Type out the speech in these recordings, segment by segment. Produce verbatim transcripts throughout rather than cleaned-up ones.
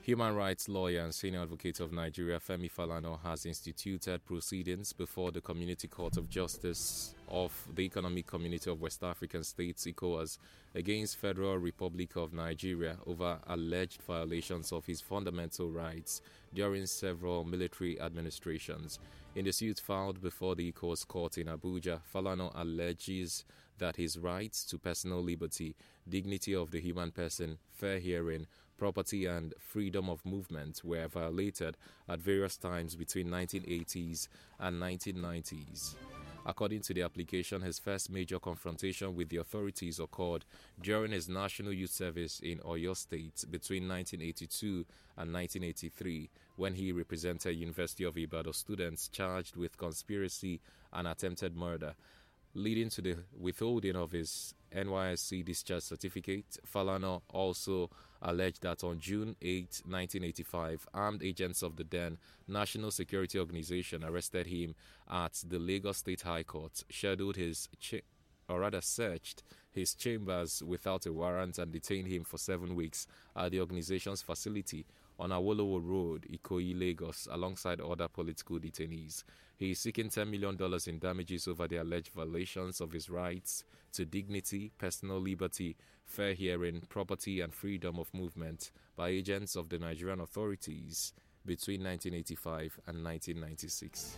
Human rights lawyer and senior advocate of Nigeria, Femi Falana, has instituted proceedings before the Community Court of Justice of the Economic Community of West African States, ECOWAS, against Federal Republic of Nigeria over alleged violations of his fundamental rights during several military administrations. In the suit filed before the ECOWAS court in Abuja, Falana alleges that his rights to personal liberty, dignity of the human person, fair hearing, property and freedom of movement were violated at various times between nineteen eighties and nineteen nineties. According to the application, his first major confrontation with the authorities occurred during his National Youth Service in Oyo State between nineteen eighty-two and nineteen eighty-three, when he represented University of Ibadan students charged with conspiracy and attempted murder, leading to the withholding of his N Y S C discharge certificate. Falana also alleged that on June eighth, nineteen eighty-five, armed agents of the then National Security Organization arrested him at the Lagos State High Court, scheduled his cha- or rather searched his chambers without a warrant and detained him for seven weeks at the organization's facility on Awolowo Road, Ikoyi, Lagos, alongside other political detainees. He is seeking ten million dollars in damages over the alleged violations of his rights to dignity, personal liberty, fair hearing, property and freedom of movement by agents of the Nigerian authorities between nineteen eighty-five and nineteen ninety-six.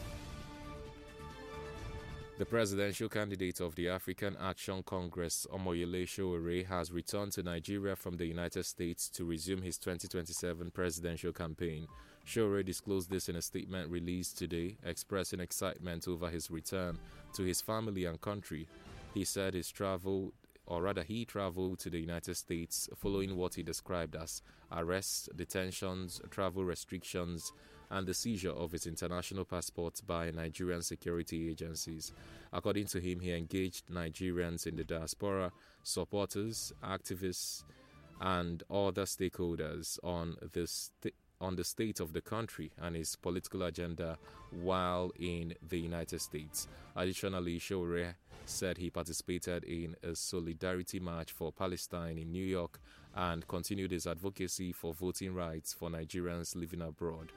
The presidential candidate of the African Action Congress, Omoyele Sowore, has returned to Nigeria from the United States to resume his twenty twenty-seven presidential campaign. Sowore disclosed this in a statement released today, expressing excitement over his return to his family and country. He said his travel or rather he traveled to the United States following what he described as arrests, detentions, travel restrictions, and the seizure of his international passport by Nigerian security agencies. According to him, he engaged Nigerians in the diaspora, supporters, activists, and other stakeholders on this th- on the state of the country and his political agenda while in the United States. Additionally, Sowore said he participated in a solidarity march for Palestine in New York and continued his advocacy for voting rights for Nigerians living abroad.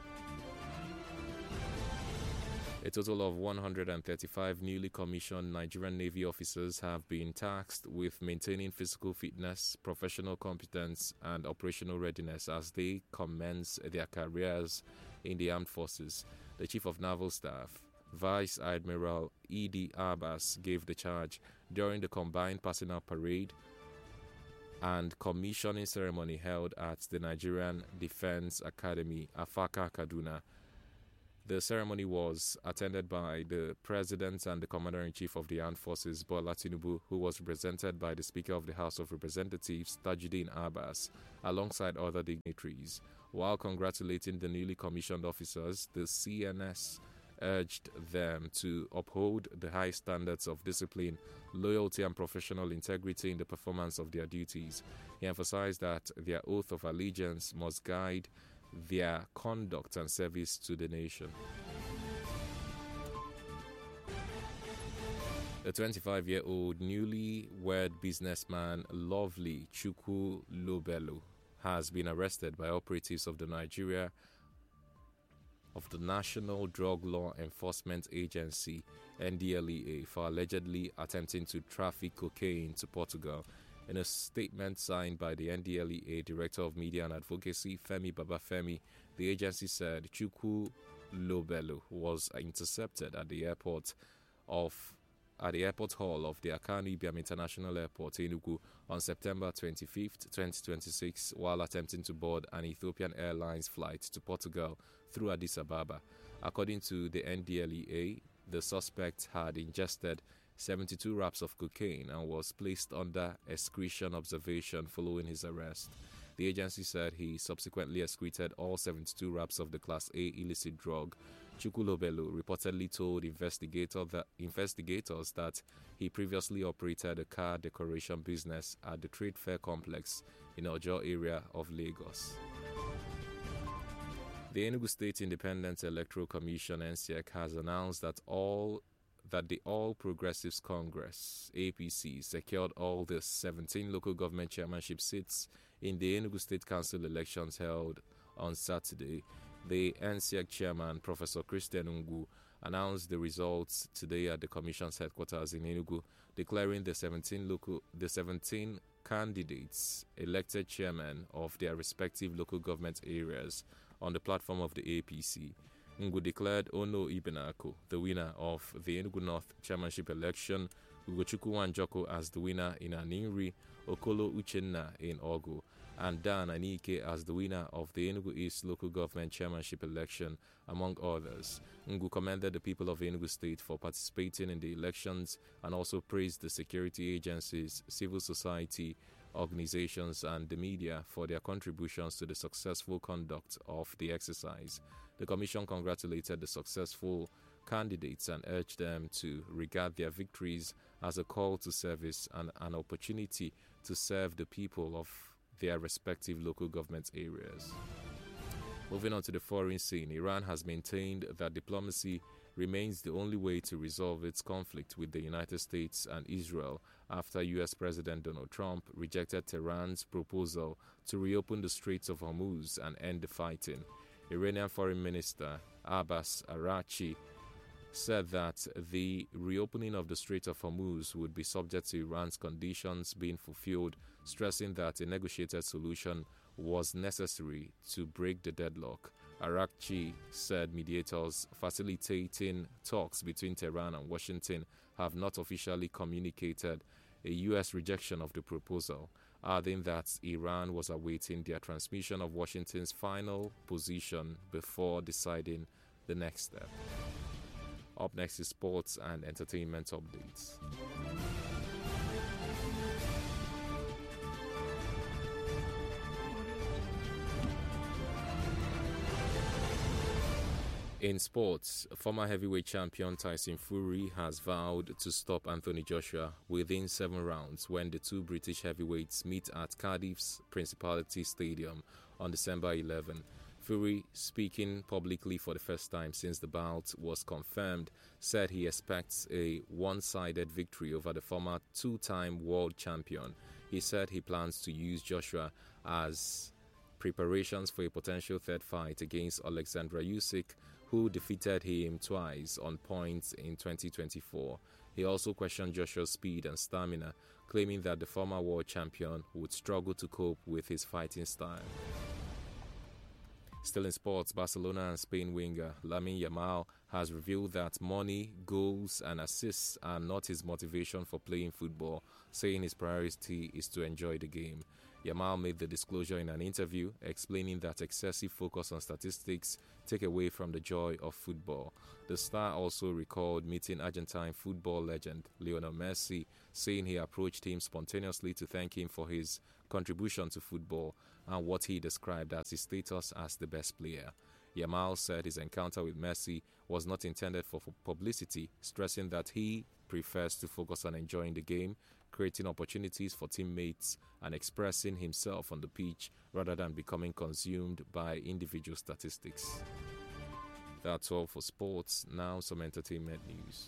A total of one hundred thirty-five newly commissioned Nigerian Navy officers have been tasked with maintaining physical fitness, professional competence, and operational readiness as they commence their careers in the armed forces. The Chief of Naval Staff, Vice Admiral Idi Abbas, gave the charge during the combined personnel parade and commissioning ceremony held at the Nigerian Defense Academy, Afaka, Kaduna. The ceremony was attended by the President and the Commander-in-Chief of the Armed Forces, Bola Tinubu, who was represented by the Speaker of the House of Representatives, Tajuddin Abbas, alongside other dignitaries. While congratulating the newly commissioned officers, the C N S urged them to uphold the high standards of discipline, loyalty, and professional integrity in the performance of their duties. He emphasized that their oath of allegiance must guide their conduct and service to the nation. A twenty-five-year-old newly-wed businessman, Lovely Chukwu Lobelu, has been arrested by operatives of the Nigeria of the National Drug Law Enforcement Agency, N D L E A, for allegedly attempting to traffic cocaine to Portugal. In a statement signed by the N D L E A Director of Media and Advocacy, Femi Babafemi, the agency said Chukwu Lobelu was intercepted at the airport of at the airport hall of the Akanu Ibiam International Airport, Enugu, on September twenty-fifth, twenty twenty-six, while attempting to board an Ethiopian Airlines flight to Portugal through Addis Ababa. According to the N D L E A, the suspect had ingested seventy-two wraps of cocaine and was placed under excretion observation following his arrest. The agency said he subsequently excreted all seventy-two wraps of the Class A illicit drug. Chukwu Lobelu reportedly told investigator that, investigators that he previously operated a car decoration business at the Trade Fair Complex in Ojo area of Lagos. The Enugu State Independent Electoral Commission, N S E C, has announced that all that the All Progressives Congress, A P C, secured all the seventeen local government chairmanship seats In the Enugu State Council elections held on Saturday, the N S E C chairman, Professor Christian Ungu, announced the results today at the Commission's headquarters in Enugu, declaring the seventeen local, the seventeen candidates elected chairmen of their respective local government areas on the platform of the A P C. Ungu declared Ono Ibenako the winner of the Enugu North chairmanship election, Ugochukwu Wanjoko as the winner in Aninri, Okolo Uchenna in Ogu, and Dan Anike as the winner of the Enugu East local government chairmanship election, among others. Ungu commended the people of Enugu State for participating in the elections and also praised the security agencies, civil society organizations, and the media for their contributions to the successful conduct of the exercise. The Commission congratulated the successful candidates and urged them to regard their victories as a call to service and an opportunity to serve the people of their respective local government areas. Moving on to the foreign scene, Iran has maintained that diplomacy remains the only way to resolve its conflict with the United States and Israel after U S President Donald Trump rejected Tehran's proposal to reopen the Straits of Hormuz and end the fighting. Iranian Foreign Minister Abbas Araghchi said that the reopening of the Strait of Hormuz would be subject to Iran's conditions being fulfilled, stressing that a negotiated solution was necessary to break the deadlock. Araghchi said mediators facilitating talks between Tehran and Washington have not officially communicated a U S rejection of the proposal, adding that Iran was awaiting their transmission of Washington's final position before deciding the next step. Up next is sports and entertainment updates. In sports, former heavyweight champion Tyson Fury has vowed to stop Anthony Joshua within seven rounds when the two British heavyweights meet at Cardiff's Principality Stadium on December eleventh. Fury, speaking publicly for the first time since the bout was confirmed, said he expects a one-sided victory over the former two-time world champion. He said he plans to use Joshua as preparations for a potential third fight against Alexander Usyk, who defeated him twice on points in twenty twenty-four. He also questioned Joshua's speed and stamina, claiming that the former world champion would struggle to cope with his fighting style. Still in sports, Barcelona and Spain winger Lamine Yamal has revealed that money, goals and assists are not his motivation for playing football, saying his priority is to enjoy the game. Yamal made the disclosure in an interview, explaining that excessive focus on statistics take away from the joy of football. The star also recalled meeting Argentine football legend Lionel Messi, saying he approached him spontaneously to thank him for his contribution to football and what he described as his status as the best player. Yamal said his encounter with Messi was not intended for publicity, stressing that he prefers to focus on enjoying the game, creating opportunities for teammates, and expressing himself on the pitch rather than becoming consumed by individual statistics. That's all for sports. Now some entertainment news.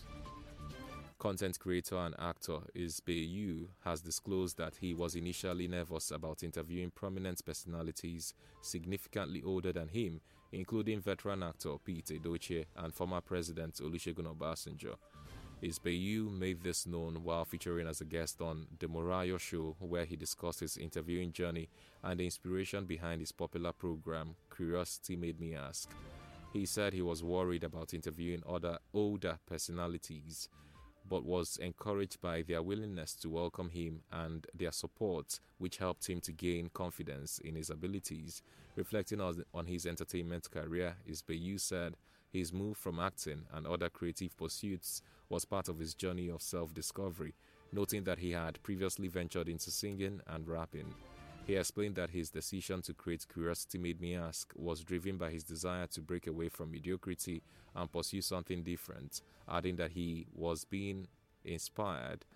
Content creator and actor Isbeyu has disclosed that he was initially nervous about interviewing prominent personalities significantly older than him, including veteran actor Pete Edochie and former President Olusegun Obasanjo. Isbeyu made this known while featuring as a guest on The Morayo Show, where he discussed his interviewing journey and the inspiration behind his popular program, Curiosity Made Me Ask. He said he was worried about interviewing other older personalities, but was encouraged by their willingness to welcome him and their support, which helped him to gain confidence in his abilities. Reflecting on, on his entertainment career, Isbeyu said his move from acting and other creative pursuits was part of his journey of self-discovery, noting that he had previously ventured into singing and rapping. He explained that his decision to create Curiosity Made Me Ask was driven by his desire to break away from mediocrity and pursue something different, adding that he was being inspired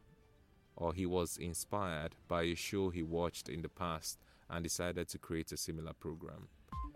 or he was inspired by a show he watched in the past and decided to create a similar program.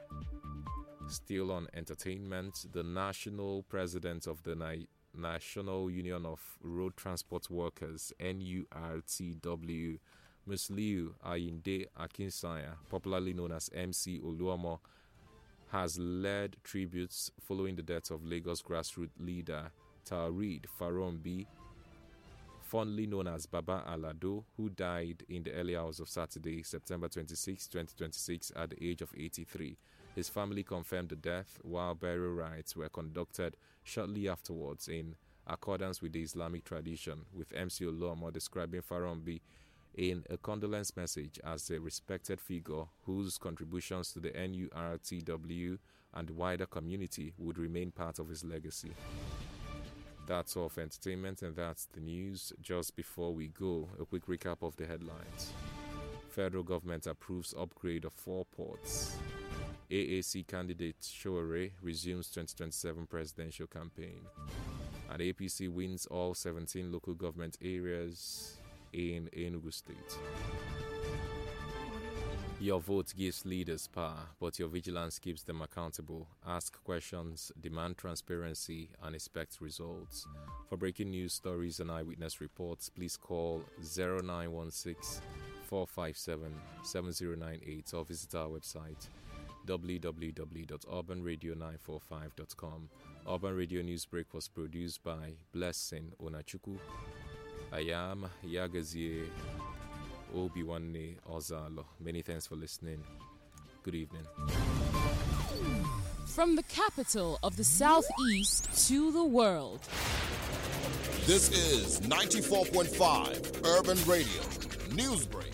Still on entertainment, the national president of the Ni- National Union of Road Transport Workers, N U R T W, Musliu Ayinde Akinsanya, popularly known as M C Oluomo, has led tributes following the death of Lagos grassroots leader Taoreed Farombi, fondly known as Baba Alado, who died in the early hours of Saturday, September twenty-sixth, twenty twenty-six, at the age of eighty-three. His family confirmed the death, while burial rites were conducted shortly afterwards in accordance with the Islamic tradition, with M C Oluomo describing Farombi in a condolence message as a respected figure whose contributions to the N U R T W and the wider community would remain part of his legacy. That's all for entertainment, and that's the news. Just before we go, a quick recap of the headlines. Federal government approves upgrade of four ports. A A C candidate Showore resumes twenty twenty-seven presidential campaign. And A P C wins all seventeen local government areas in Enugu State. Your vote gives leaders power, but your vigilance keeps them accountable. Ask questions, demand transparency, and expect results. For breaking news, stories, and eyewitness reports, please call zero nine one six, four five seven, seven zero nine eight or visit our website w w w dot urban radio nine four five dot com. Urban Radio Newsbreak was produced by Blessing Onachuku. I am Yagazie Obiwanne Ozalo. Many thanks for listening. Good evening. From the capital of the Southeast to the world. This is ninety-four point five Urban Radio Newsbreak.